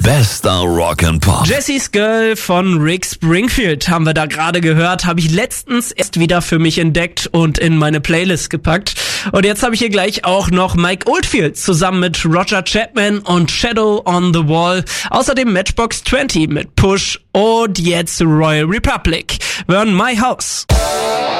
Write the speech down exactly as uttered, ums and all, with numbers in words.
Bester Rock and Pop. Jesse's Girl von Rick Springfield haben wir da gerade gehört. Habe ich letztens erst wieder für mich entdeckt und in meine Playlist gepackt. Und jetzt habe ich hier gleich auch noch Mike Oldfield zusammen mit Roger Chapman und Shadow on the Wall. Außerdem Matchbox zwanzig mit Push und jetzt Royal Republic. Wir hören My House.